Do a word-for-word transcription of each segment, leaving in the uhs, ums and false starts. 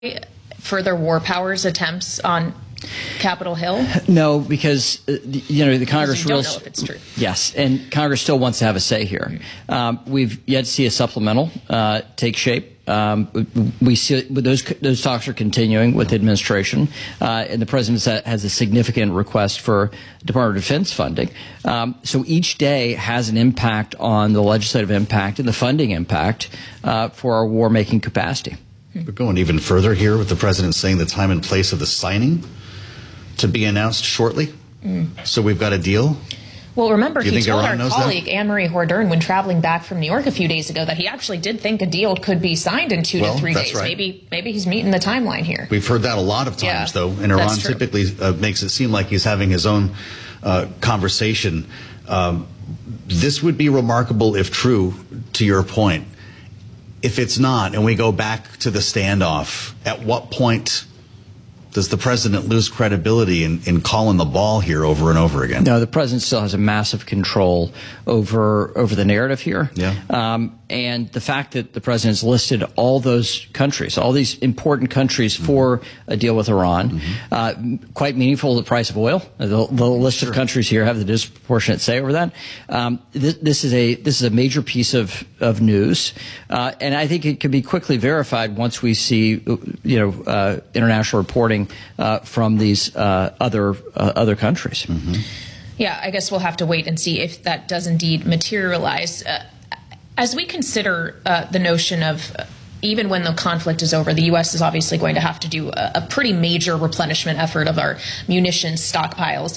further war powers attempts on Capitol Hill? No, because uh, the, you know the Congress you don't rules. know if it's true. Yes, and Congress still wants to have a say here. Mm-hmm. um, we've yet to see a supplemental uh, take shape. Um, we see those those talks are continuing with the administration, uh, and the president has a significant request for Department of Defense funding. Um, so each day has an impact on the legislative impact and the funding impact uh, for our war-making capacity. We're going even further here with the president saying the time and place of the signing to be announced shortly. Mm. So we've got a deal. Well, remember, he told our colleague that? Anne-Marie Hordern when traveling back from New York a few days ago that he actually did think a deal could be signed in two well, to three that's days. Right. Maybe maybe he's meeting the timeline here. We've heard that a lot of times, yeah, though, and Iran typically uh, makes it seem like he's having his own uh, conversation. Um, this would be remarkable if true, to your point. If it's not, and we go back to the standoff, at what point does the president lose credibility in, in calling the ball here over and over again? No, the president still has a massive control over over the narrative here. Yeah. Um, and the fact that the president's listed all those countries, all these important countries mm-hmm. for a deal with Iran, mm-hmm. uh, quite meaningful, the price of oil. The, the list sure. of countries here have the disproportionate say over that. Um, this, this is a this is a major piece of of news, uh, and I think it can be quickly verified once we see, you know, uh, international reporting uh, from these uh, other uh, other countries. Mm-hmm. Yeah, I guess we'll have to wait and see if that does indeed materialize. Uh, as we consider uh, the notion of uh, even when the conflict is over, the U S is obviously going to have to do a, a pretty major replenishment effort of our munitions stockpiles.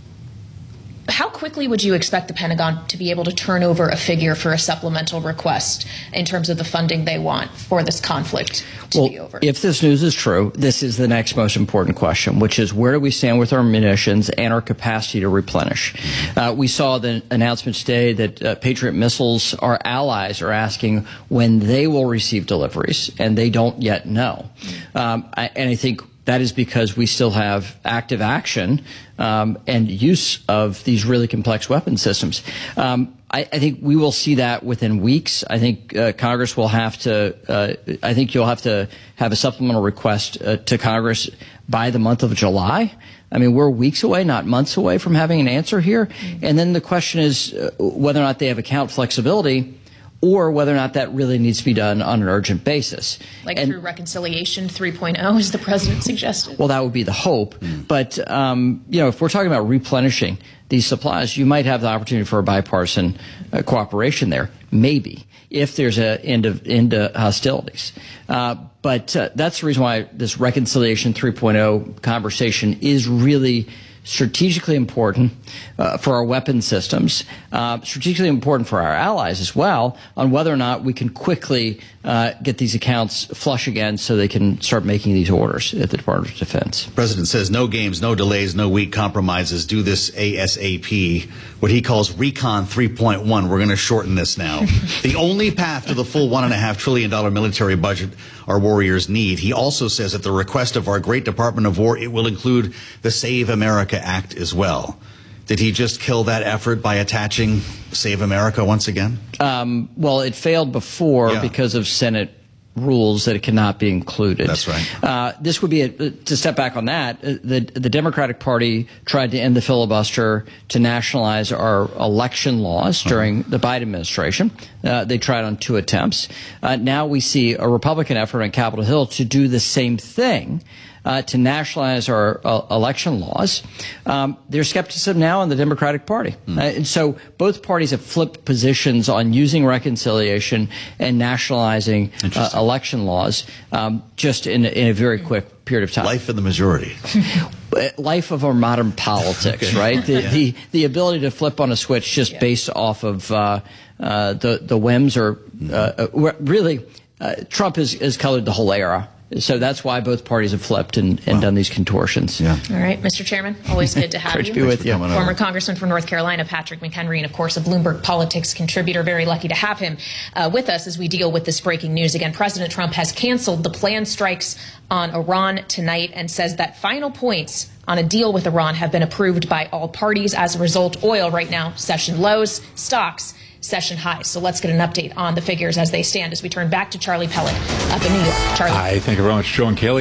How quickly would you expect the Pentagon to be able to turn over a figure for a supplemental request in terms of the funding they want for this conflict to well, be over? If this news is true, this is the next most important question, which is where do we stand with our munitions and our capacity to replenish? Uh, we saw the announcement today that uh, Patriot missiles, our allies, are asking when they will receive deliveries, and they don't yet know. Um, I, and I think that is because we still have active action um, and use of these really complex weapon systems. Um, I, I think we will see that within weeks. I think uh, Congress will have to, uh, I think you'll have to have a supplemental request uh, to Congress by the month of July. I mean, we're weeks away, not months away from having an answer here. Mm-hmm. And then the question is uh, whether or not they have account flexibility, or whether or not that really needs to be done on an urgent basis. Like and, through Reconciliation three point oh, as the president suggested? Well, that would be the hope. Mm. But, um, you know, if we're talking about replenishing these supplies, you might have the opportunity for a bipartisan uh, cooperation there, maybe, if there's an end of end to hostilities. Uh, but uh, that's the reason why this Reconciliation three point oh conversation is really strategically important uh, for our weapon systems, uh, strategically important for our allies as well, on whether or not we can quickly uh, get these accounts flush again so they can start making these orders at the Department of Defense. The president says no games, no delays, no weak compromises. Do this ASAP. What he calls Recon three point one. We're going to shorten this now. The only path to the full one and a half trillion dollar military budget our warriors need. He also says at the request of our great Department of War, it will include the Save America Act as well. Did he just kill that effort by attaching Save America once again? Um, well, it failed before yeah. because of Senate rules that it cannot be included. That's right. Uh, this would be, a, to step back on that, the, the Democratic Party tried to end the filibuster to nationalize our election laws during uh-huh. the Biden administration. Uh, they tried on two attempts. Uh, now we see a Republican effort on Capitol Hill to do the same thing. Uh, to nationalize our uh, election laws. Um, there's skepticism now in the Democratic Party. Mm. Uh, and so both parties have flipped positions on using reconciliation and nationalizing uh, election laws um, just in, in a very quick period of time. Life of the majority. Life of our modern politics, okay. right? The, yeah. the the ability to flip on a switch just yeah. based off of uh, uh, the, the whims or uh, really uh, Trump has, has colored the whole era. So that's why both parties have flipped and, and wow. done these contortions. Yeah. All right, Mister Chairman, always good to have Great you. to be with you. Former over. Congressman from North Carolina, Patrick McHenry, and of course a Bloomberg Politics contributor. Very lucky to have him uh, with us as we deal with this breaking news. Again, President Trump has canceled the planned strikes on Iran tonight and says that final points on a deal with Iran have been approved by all parties. As a result, oil right now, session lows, stocks, session highs. So let's get an update on the figures as they stand as we turn back to Charlie Pellet up in New York. Charlie. Hi, thank you very much, Joe and Kaylee.